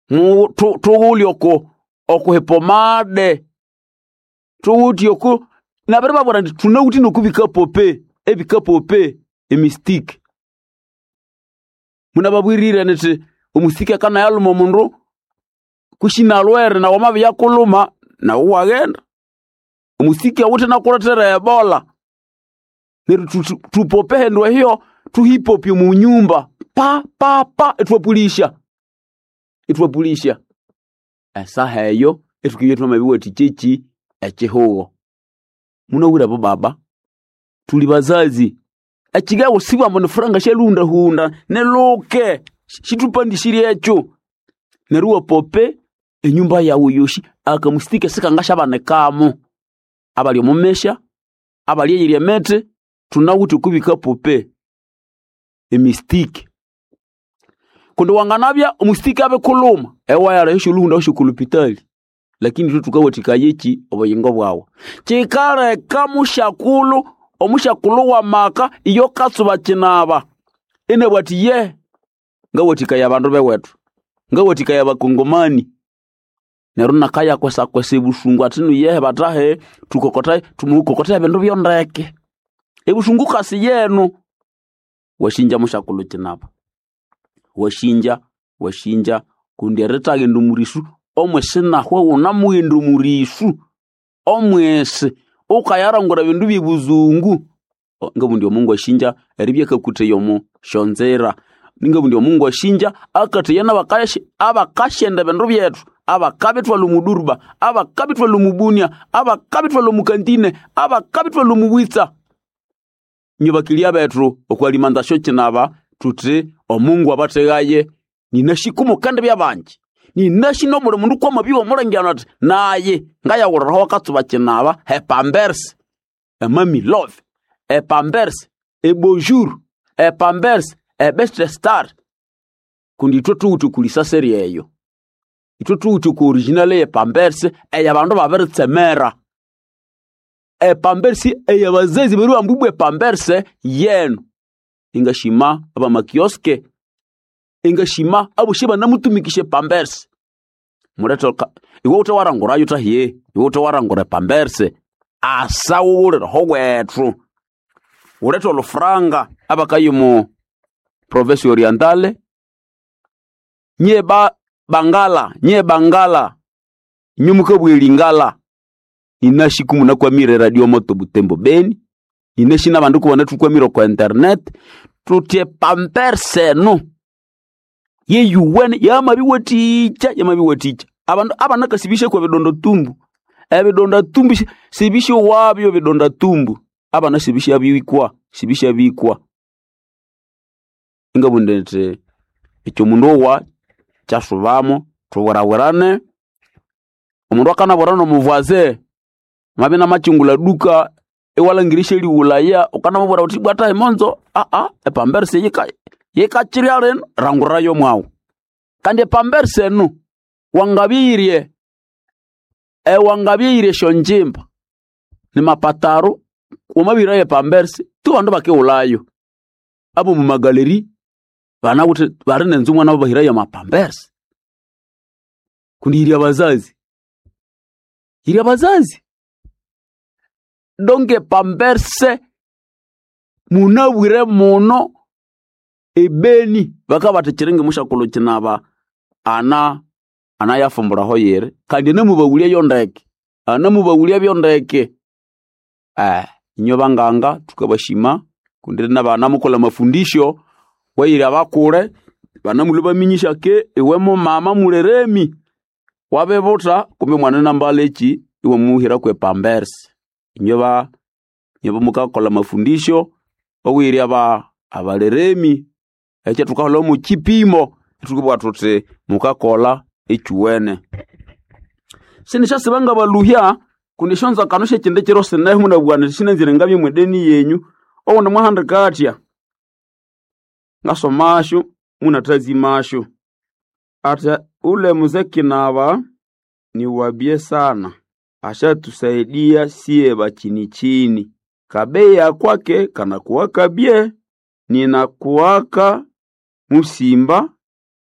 tuulioko okuhepomade tuutioko na bari babura ndi tunauti nokubika pope ebika pope emistike muna babwirira nete omusike kana yalumo mundu kushina lwere na wamabi yakuluma na uwagenda omusike wote nakuletera Ebola neru tupope hendwa hiyo tuhipopyo mu nyumba pa etwapulisha esa heyo etukiyetwa mabiwe tichichi echihugo munawura baba tuli bazazi achigawo siwa mbone franga shelunda hunda neloke shitupandishiri echo neruwa pope enyumba ya uyoshi akamusitike sikangasha banekamo abali omumesha abali yiri mete tunawuti kubika pope emistike kundo wanganabya omustike abe kuluma ewayala yeshulunda oshukulupitali lakini tutukawotika yechi obayingo bwawo chikale kamushakulu omushakulu wa maka iyo katsuba kinaba ene bwati ye ngawotika ya bandu bewetu ngawotika ya bakongomani neruna kaya kwesa busungu atinu ye batahe tukokota tumukokota bindu byondeke ebusungu kasi yenu washinja mushakulu kinaba washinja kundereta gendo murisu omwese nahwe unamuhindu murisu omwese ukayarangura bindu bibuzungu ngabundi omungu ashinja eribye kakute yomo shonzera ngabundi omungu ashinja akateyana abakashenda bindu byetu abakabitwa lumudurba abakabitwa lumubunia abakabitwa lumukantine abakabitwa lumubwitsa nyobakilia betru okwalimantasho kinaba tuti omungu abategaye ninashikumo kandi byabanje ninashino muri mundu kwa mabiwa murangyana ati naye ngaya wuraho katsuba kinaba hepambers mami love pambers bonjour pambers best star kundi tutu kulisa serie eyo tutu ku original pambers yabandu babiritsemera pambers yabazazi beru ambubwe pambers yenu ingashima aba makioske ingashima abushiba namutumikishe pambers muretoka iwo utawarangurayo tahiye iwo utawarangura pambers asawure hogwetru ureto lofranga abakayimo province orientale nye bangala nyumuka bwilingala inashikumu na kwa mire radio moto Butembo Beni ineshina bandu kubona tukwamiro kwa internet tutie pamperse no ye yuwen yamabiweticha abantu abanaka sibishe kwa bidondo tumbu ebidonda tumbu sibishe wabyo bidonda tumbu abana sibishe abikwa ingabundete icyo mundu wa cyasubamo tuwarawerane umundu akana borano muvaze mabina machungula duka ewalangirishe liulaya ukana mubora uti bwata imonzo pamberse yeka chiriaren rangurayo mwawo kandi pamberse no wangabirie shonjimba ni mapataro umabira ye pamberse tu bandu bake ulayo abo mu magaleri bana wote barene nzumwa nabo bahira ya mapamberse kundi iri abazazi donge pamberse munabwire muno ebeni bakabatekerenge mushakolo kinaba ana yafumbura hoyere kandi nemubawuliye yondeke anamubawuliye byondeke nyobanganga tukabashima kundire nabana mukola mafundisho wayire abakure banamuluba minyisha ke iwemo mama mureremi wabebota kumbe mwana nambalechi iwe muhira kwe pambers nyoba mukakola mafundisho wawire abaleremi eche tukahola mu kipimo tukubwa tuti mukakola echuwene sinisha sibanga baluhya kundishonza kanushe kinde kirose naye muna bwana sinanzire ngabye mwedeni yenyu obona mwahanda katya ngasomasho munatazimasho ata ule muzeki naba ni wabie sana asha tusaidia siye bachini kabeya kwake kana kuwaka bie nina kuwaka musimba